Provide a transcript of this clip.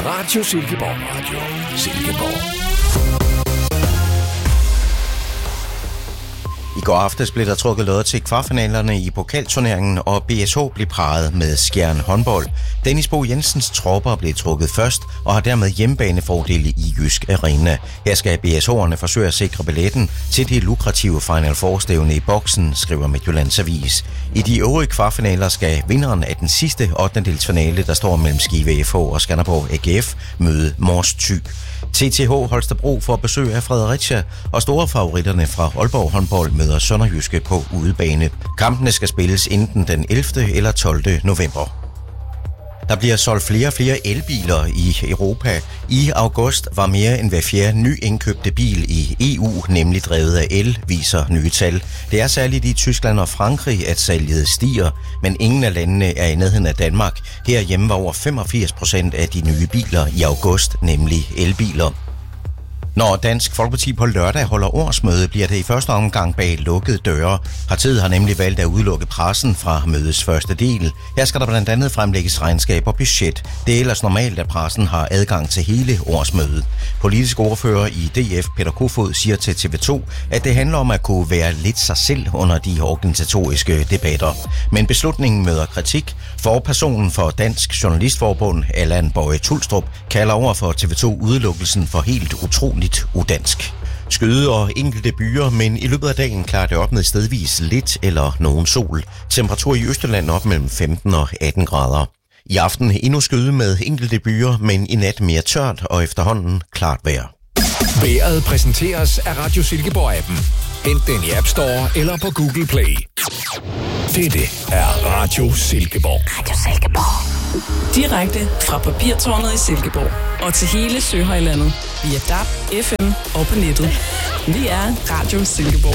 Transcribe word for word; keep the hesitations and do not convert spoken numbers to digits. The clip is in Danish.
Radio Silkeborg. Radio Silkeborg. I går aftes blev der trukket lod til kvartfinalerne i pokalturneringen, og B S H blev parret med Skjern håndbold. Dennis Bo Jensens tropper blev trukket først og har dermed hjemmebanefordele i Jysk Arena. Her skal B S H'erne forsøge at sikre billetten til det lukrative Final Four-stævne i boksen, skriver Midtjyllands Avis. I de øvrige kvartfinaler skal vinderen af den sidste ottendedelsfinale, der står mellem Skive F H og Skanderborg A G F, møde Mors Thy. T T H Holstebro får besøg af Fredericia, og store favoritterne fra Aalborg håndbold møder Sønderjyske på udebane. Kampene skal spilles enten den ellevte eller tolvte november. Der bliver solgt flere og flere elbiler i Europa. I august var mere end hver fjerde nyindkøbte bil i E U nemlig drevet af el, viser nye tal. Det er særligt i Tyskland og Frankrig, at salget stiger, men ingen af landene er i nærheden af Danmark. Herhjemme var over femogfirs procent af de nye biler i august nemlig elbiler. Når Dansk Folkeparti på lørdag holder årsmøde, bliver det i første omgang bag lukkede døre. Partiet har nemlig valgt at udelukke pressen fra mødets første del. Her skal der blandt andet fremlægges regnskab og budget. Det er ellers normalt, at pressen har adgang til hele årsmødet. Politisk ordfører i D F, Peter Kofod, siger til T V to, at det handler om at kunne være lidt sig selv under de organisatoriske debatter. Men beslutningen møder kritik. Forpersonen for Dansk Journalistforbund, Allan Boje Tulstrup, kalder over for T V to udelukkelsen for helt utroligt udansk. Skyde og enkelte byer, men i løbet af dagen klarer det op med stedvis lidt eller nogen sol. Temperatur i Østjylland op mellem femten og atten grader. I aften endnu skyde med enkelte byer, men i nat mere tørt og efterhånden klart vejr. Vejret præsenteres af Radio Silkeborg-appen. Hent den i App Store eller på Google Play. Dette er Radio Silkeborg. Radio Silkeborg. Direkte fra Papirtårnet i Silkeborg og til hele Søhøjlandet via D A B, F M og på nettet. Vi er Radio Silkeborg.